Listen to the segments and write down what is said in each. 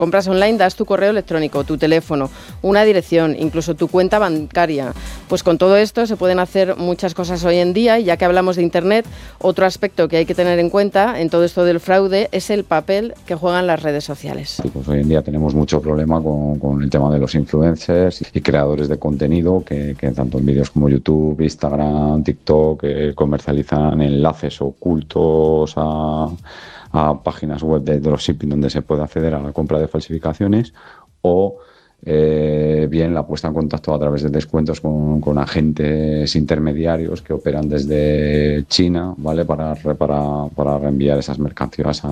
compras online das tu correo electrónico, tu teléfono, una dirección, incluso tu cuenta bancaria. Pues con todo esto se pueden hacer muchas cosas hoy en día, y ya que hablamos de Internet, otro aspecto que hay que tener en cuenta en todo esto del fraude es el papel que juegan las redes sociales. Pues hoy en día tenemos mucho problema con el tema de los influencers y creadores de contenido que tanto en vídeos como YouTube, Instagram, TikTok comercializan enlaces ocultos a páginas web de dropshipping donde se puede acceder a la compra de falsificaciones, o bien la puesta en contacto a través de descuentos con agentes intermediarios que operan desde China, ¿vale? Para reenviar esas mercancías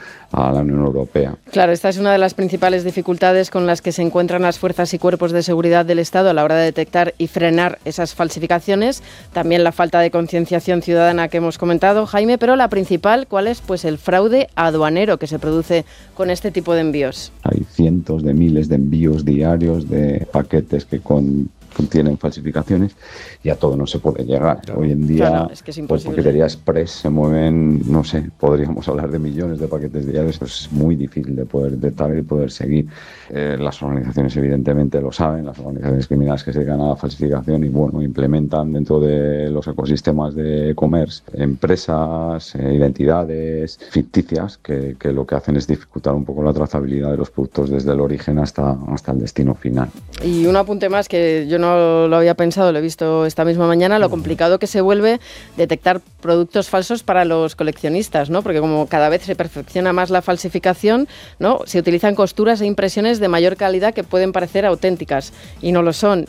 a la Unión Europea. Claro, esta es una de las principales dificultades con las que se encuentran las fuerzas y cuerpos de seguridad del Estado a la hora de detectar y frenar esas falsificaciones. También la falta de concienciación ciudadana que hemos comentado, Jaime, pero la principal, ¿cuál es? Pues el fraude aduanero que se produce con este tipo de envíos. Hay cientos de miles de envíos diarios de paquetes que contienen falsificaciones, y a todo no se puede llegar. Claro. Hoy en día, claro, es que es imposible. Por paquetería express se mueven, no sé, podríamos hablar de millones de paquetes diarios, pues es muy difícil de poder detectar y poder seguir. Las organizaciones evidentemente lo saben, las organizaciones criminales que se dedican a la falsificación, y bueno, implementan dentro de los ecosistemas de e-commerce empresas, identidades ficticias que lo que hacen es dificultar un poco la trazabilidad de los productos desde el origen hasta el destino final. Y un apunte más que yo no lo había pensado, lo he visto esta misma mañana, lo complicado que se vuelve detectar productos falsos para los coleccionistas, ¿no? Porque como cada vez se perfecciona más la falsificación, ¿no? Se utilizan costuras e impresiones de mayor calidad que pueden parecer auténticas y no lo son.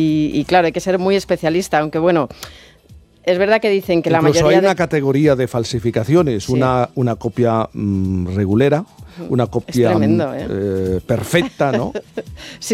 Y claro, hay que ser muy especialista, aunque bueno, es verdad que dicen que incluso la mayoría hay una categoría de falsificaciones, sí. una copia regulera, una copia tremendo, perfecta, ¿no? Sí,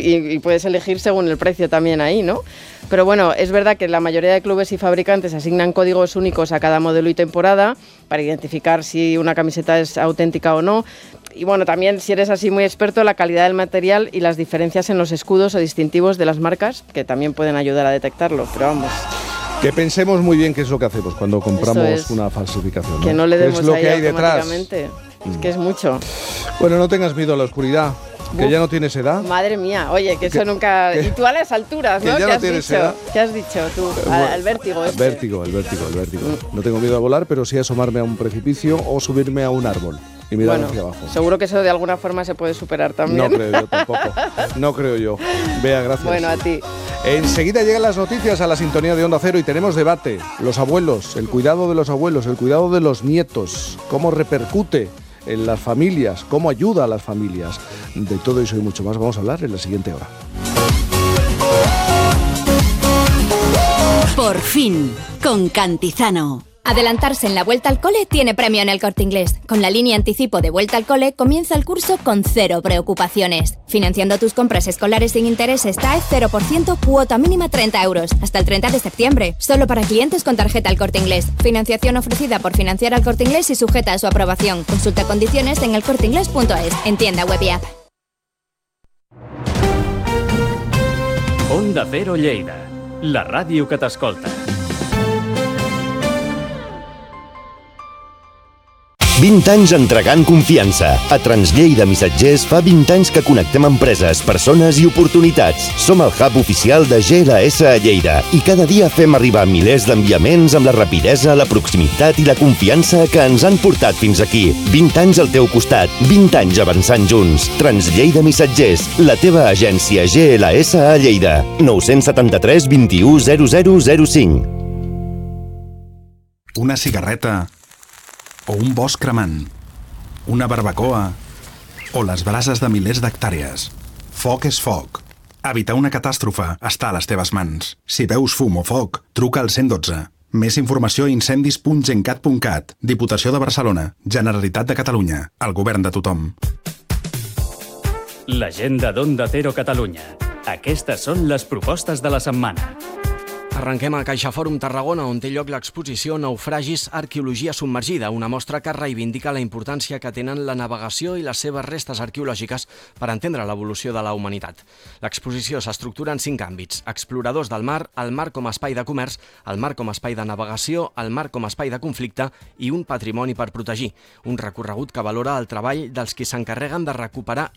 y puedes elegir según el precio también ahí, ¿no? Pero bueno, es verdad que la mayoría de clubes y fabricantes asignan códigos únicos a cada modelo y temporada para identificar si una camiseta es auténtica o no. Y bueno, también si eres así muy experto, la calidad del material y las diferencias en los escudos o distintivos de las marcas, que también pueden ayudar a detectarlo, pero vamos. Que pensemos muy bien qué es lo que hacemos cuando compramos una falsificación, ¿no? Que no le demos es lo ahí que hay detrás. Es que es mucho. Bueno, no tengas miedo a la oscuridad, que ya no tienes edad. Madre mía, oye, que eso nunca... Y tú a las alturas, ¿no? Que ya no tienes edad. ¿Qué has dicho tú? Al vértigo este. El vértigo. No tengo miedo a volar, pero sí a asomarme a un precipicio o subirme a un árbol y mirar hacia abajo. Seguro que eso de alguna forma se puede superar también. No creo yo tampoco. No creo yo. Bea, gracias. Bueno, a ti. Enseguida llegan las noticias a la sintonía de Onda Cero y tenemos debate. Los abuelos, el cuidado de los abuelos, el cuidado de los nietos, cómo repercute en las familias, cómo ayuda a las familias. De todo eso y mucho más vamos a hablar en la siguiente hora. Por fin, con Cantizano. Adelantarse en la vuelta al cole tiene premio en El Corte Inglés. Con la línea anticipo de vuelta al cole comienza el curso con 0 preocupaciones. Financiando tus compras escolares sin intereses TAE 0%, cuota mínima 30 euros. Hasta el 30 de septiembre. Solo para clientes con tarjeta El Corte Inglés. Financiación ofrecida por Financiar al Corte Inglés y sujeta a su aprobación. Consulta condiciones en elcorteinglés.es. En tienda web y app. Onda Cero Lleida. La ràdio que t'escolta. 20 anys entregant confiança. A Translleida Missatgers fa 20 anys que connectem empreses, persones i oportunitats. Som el hub oficial de GLS a Lleida i cada dia fem arribar milers d'enviaments amb la rapidesa, la proximitat i la confiança que ens han portat fins aquí. 20 anys al teu costat, 20 anys avançant junts. Translleida Missatgers, la teva agència GLS a Lleida. 973 21 0005. Una cigarreta o un bosc cremant, una barbacoa o les brases de milers d'hectàrees. Foc és foc. Evitar una catàstrofe està a les teves mans. Si veus fum o foc, truca al 112. Més informació a incendis.gencat.cat. Diputació de Barcelona. Generalitat de Catalunya. El govern de tothom. L'agenda d'Onda Cero Catalunya. Aquestes són les propostes de la setmana. Arrenquem a CaixaFòrum Tarragona, on té lloc l'exposició Naufragis, arqueologia submergida, una mostra que reivindica la importància que tenen la navegació i les seves restes arqueològiques per entendre l'evolució de la humanitat. L'exposició s'estructura en 5 àmbits: exploradors del mar, el mar com a espai de comerç, el mar com a espai de navegació, el mar com a espai de conflicte i un patrimoni per protegir. Un recorregut que valora el treball dels qui s'encarreguen de recuperar